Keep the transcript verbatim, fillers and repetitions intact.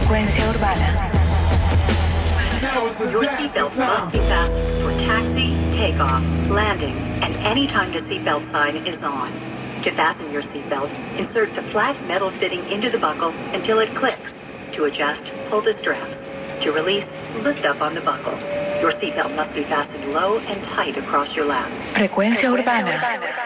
Frecuencia urbana. Your seatbelt must be fastened for taxi, takeoff, landing, and any time the seatbelt sign is on. To fasten your seatbelt, insert the flat metal fitting into the buckle until it clicks. To adjust, pull the straps. To release, lift up on the buckle. Your seatbelt must be fastened low and tight across your lap. Frecuencia urbana.